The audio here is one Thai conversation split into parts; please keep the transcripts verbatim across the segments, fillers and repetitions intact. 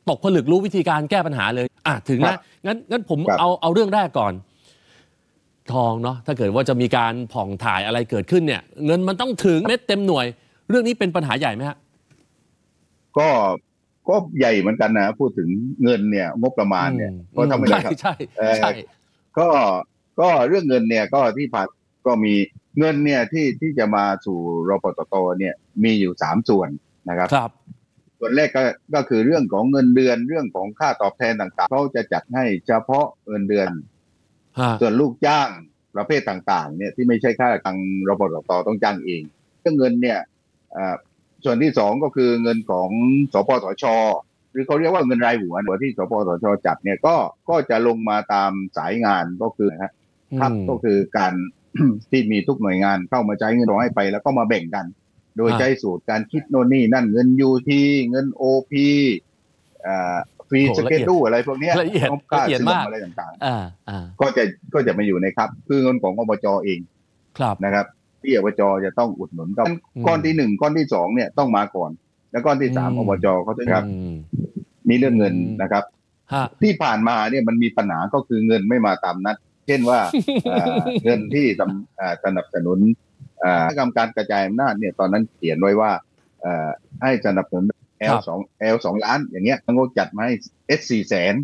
ตกผลึกรู้วิธีการแก้ปัญหาเลยอ่ะถึงนะงั้นงั้นผมเอาเอาเรื่องแรกก่อนทองเนาะถ้าเกิดว่าจะมีการผ่องถ่ายอะไรเกิดขึ้นเนี่ยเงินมันต้องถึงเม็ดเต็มหน่วยเรื่องนี้เป็นปัญหาใหญ่ไหมฮะก็ก็ใหญ่เหมือนกันนะพูดถึงเงินเนี่ยงบประมาณเนี่ยก็ทำไม่ได้ครับใช่ใช่ก็ก็เรื่องเงินเนี่ยก็ที่ผ่านก็มีเงินเนี่ยที่ที่จะมาสู่รปตทเนี่ยมีอยู่สามส่วนนะครับครับส่วนแรกก็ก็คือเรื่องของเงินเดือนเรื่องของค่าตอบแทนต่างๆเขาจะจัดให้เฉพาะเงินเดือนส่วนลูกจ้างประเภทต่างๆเนี่ยที่ไม่ใช่ค่าทางรปตทต้องจ้างเองเรื่องเงินเนี่ยส่วนที่สองก็คือเงินของสปสช.หรือเขาเรียกว่าเงินรายหัวหัวที่สปสช.จัดเนี่ยก็ก็จะลงมาตามสายงานก็คือนะครับก็คือการที่มีทุกหน่วยงานเข้ามาใช้เงินร้อยไปแล้วก็มาแบ่งกันโดยใช้สูตรการคิดโน่นนี่นั่นเงิน ยู ที เงิน โอ พี อ่าฟรีสเกดูอะไรพวกนี้ต้องค่าเสื่อมอะไรต่างๆก็จะก็จะมาอยู่ในครับคือเงินของอบจ.เองนะครับที่อบจ.จะต้องอุดหนุนก็ก้อนที่หนึ่งก้อนที่สองเนี่ยต้องมาก่อนแล้วก้อนที่สามอบจ.เขาจะครับมีเรื่องเงินนะครับที่ผ่านมาเนี่ยมันมีปัญหาก็คือเงินไม่มาตามนัดเช่นว่าเงินที่สนับสนุนกรรมการกระจายอำนาจเนี่ยตอนนั้นเขียนไว้ว่าให้สนับสนุน L สอง L สองล้านอย่างเงี้ยงบจัดมาให้ S สี่แสน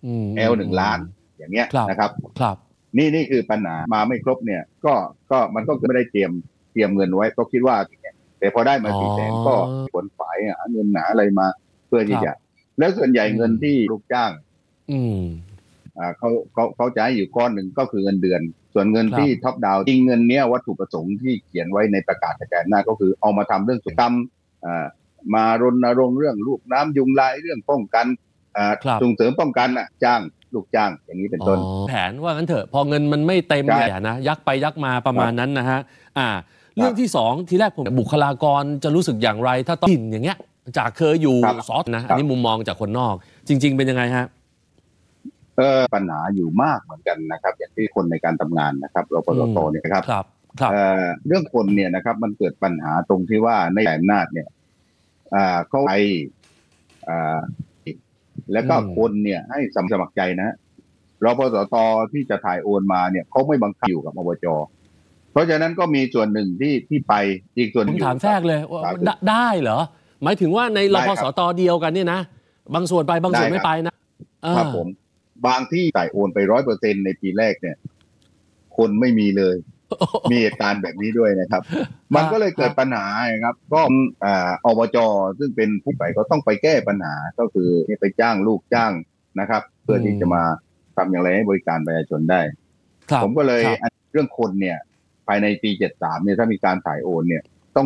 L หนึ่งล้านอย่างเงี้ยนะครับนี่นี่คือปัญหามาไม่ครบเนี่ยก็ก็มันก็ไม่ได้เตรียมเตรียมเงินไว้ก็คิดว่าแต่พอได้มาสี่แสนก็ขนฝายหาเงินหาอะไรมาเพื่อที่จะแล้วส่วนใหญ่เงินที่ลูกจ้างอ่าเขาเขาเขาจะให้อยู่ก้อนหนึ่งก็คือเงินเดือนส่วนเงินที่ท็อปดาวจริงเงินเนี้ยวัตถุประสงค์ที่เขียนไว้ในประกาศกระจายอำนาจก็คือเอามาทำเรื่องสุขกรรมอ่ามารณรงค์เรื่องลูกน้ำยุงลายเรื่องป้องกันอ่าส่งเสริมป้องกันอ่ะจ้างลูกจ้างอย่างนี้เป็นต้นแผนว่างั้นเถอะพอเงินมันไม่เต็มเนี่ยนะยักไปยักมาประมาณนั้นนะฮะอ่าเรื่องที่สองทีแรกผมบุคลากรจะรู้สึกอย่างไรถ้าต้องกินอย่างเงี้ยจากเคยอยู่ซอสนะอันนี้มุมมองจากคนนอกจริงๆเป็นยังไงฮะเออปัญหาอยู่มากเหมือนกันนะครับอย่างที่คนในการทำงานนะครับรปตทเนี่ยครับเอ่อเรื่องคนเนี่ยนะครับมันเกิดปัญหาตรงที่ว่าในอำนาจเนี่ยอ่าเขาไปอ่าแล้วก็คนเนี่ยให้สมัครใจนะรปตทที่จะถ่ายโอนมาเนี่ยเขาไม่บังคับอยู่กับอบจ.เพราะฉะนั้นก็มีส่วนหนึ่งที่ที่ไปอีกส่วนผมถามแทรกเลยว่าได้เหรอหมายถึงว่าในรปสตเดียวกันเนี่ยนะบางส่วนไปบางส่วนไม่ไปนะครับผมบางที่จ่ายโอนไปร้อยเปอร์เซ็นต์ในปีแรกเนี่ยคนไม่มีเลยมีเหตุการณ์แบบนี้ด้วยนะครับมันก็เลยเกิดปัญหาครับก็อ่าอบจ.ซึ่งเป็นผู้ไปก็ต้องไปแก้ปัญหาก็คือไปจ้างลูกจ้างนะครับเพื่อที่จะมาทำอย่างไรให้บริการประชาชนได้ผมก็เลยเรื่องคนเนี่ยภายในปีเจ็ดสิบสามเนี่ยถ้ามีการถ่ายโอนเนี่ย